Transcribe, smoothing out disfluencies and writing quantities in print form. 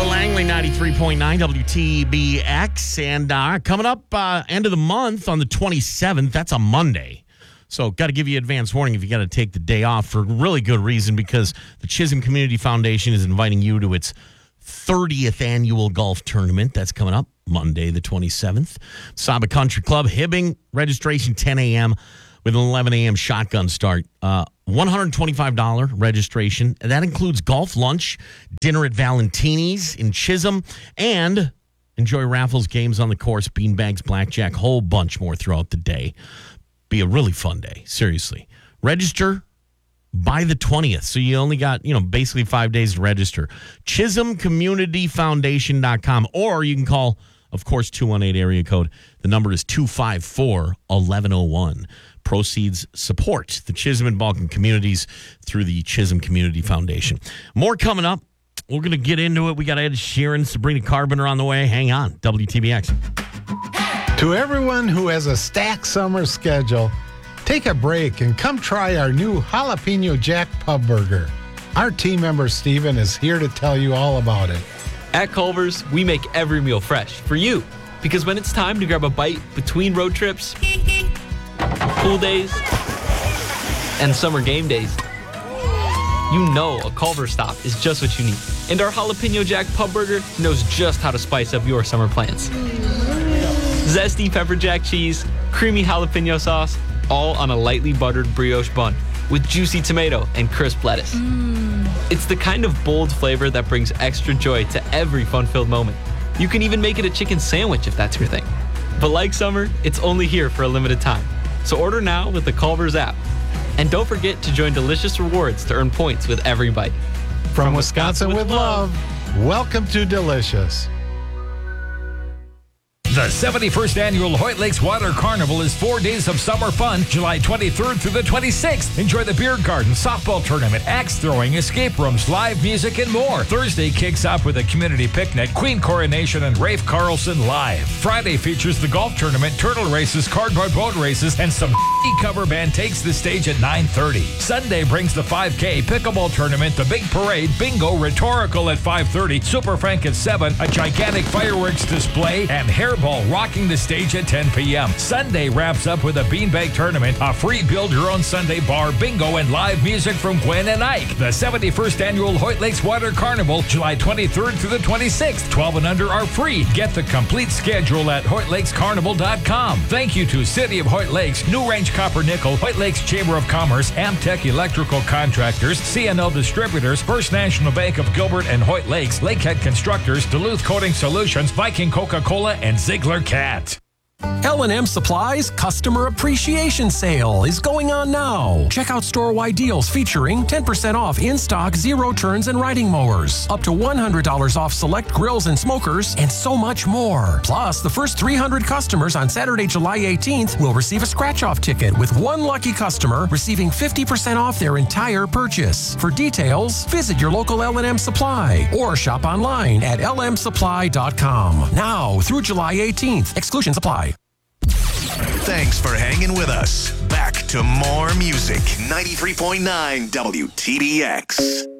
Noah Langley, 93.9 WTBX. And coming up end of the month on the 27th, that's a Monday. So got to give you advance warning if you got to take the day off for really good reason, because the Chisholm Community Foundation is inviting you to its 30th annual golf tournament. That's coming up Monday, the 27th. Saba Country Club, Hibbing, registration 10 a.m. with an 11 a.m. shotgun start. $125 registration. That includes golf lunch, dinner at Valentini's in Chisholm, and enjoy raffles, games on the course, beanbags, blackjack, whole bunch more throughout the day. Be a really fun day, seriously. Register by the 20th. So you only got, basically 5 days to register. ChisholmCommunityFoundation.com, or you can call, of course, 218 area code. The number is 254-1101. Proceeds support the Chisholm and Balkan communities through the Chisholm Community Foundation. More coming up. We're going to get into it. We got Ed Sheeran, Sabrina Carpenter on the way. Hang on. WTBX. To everyone who has a stacked summer schedule, take a break and come try our new Jalapeno Jack Pub Burger. Our team member Steven is here to tell you all about it. At Culver's, we make every meal fresh for you. Because when it's time to grab a bite between road trips, pool days, and summer game days, you know a Culver's stop is just what you need. And our Jalapeno Jack Pub Burger knows just how to spice up your summer plans. Zesty pepper jack cheese, creamy jalapeno sauce, all on a lightly buttered brioche bun with juicy tomato and crisp lettuce. It's the kind of bold flavor that brings extra joy to every fun-filled moment. You can even make it a chicken sandwich if that's your thing. But like summer, it's only here for a limited time. So order now with the Culver's app. And don't forget to join Delicious Rewards to earn points with every bite. From Wisconsin with love, welcome to Delicious. The 71st Annual Hoyt Lakes Water Carnival is 4 days of summer fun, July 23rd through the 26th. Enjoy the beer garden, softball tournament, axe throwing, escape rooms, live music, and more. Thursday kicks off with a community picnic, Queen Coronation, and Rafe Carlson live. Friday features the golf tournament, turtle races, cardboard boat races, and some cover band takes the stage at 9:30. Sunday brings the 5K, pickleball tournament, the big parade, bingo, rhetorical at 5:30, Super Frank at 7, a gigantic fireworks display, and hairball rocking the stage at 10 p.m. Sunday wraps up with a beanbag tournament, a free build-your-own Sunday bar, bingo, and live music from Gwen and Ike. The 71st Annual Hoyt Lakes Water Carnival, July 23rd through the 26th. 12 and under are free. Get the complete schedule at HoytLakesCarnival.com. Thank you to City of Hoyt Lakes, New Range Copper Nickel, Hoyt Lakes Chamber of Commerce, Amtech Electrical Contractors, CNL Distributors, First National Bank of Gilbert and Hoyt Lakes, Lakehead Constructors, Duluth Coating Solutions, Viking Coca-Cola, and Ziegler Cat. L&M Supply's Customer Appreciation Sale is going on now. Check out store-wide deals featuring 10% off in-stock zero-turns and riding mowers, up to $100 off select grills and smokers, and so much more. Plus, the first 300 customers on Saturday, July 18th will receive a scratch-off ticket, with one lucky customer receiving 50% off their entire purchase. For details, visit your local L&M Supply or shop online at lmsupply.com. Now through July 18th. Exclusions apply. Thanks for hanging with us. Back to more music. 93.9 WTBX.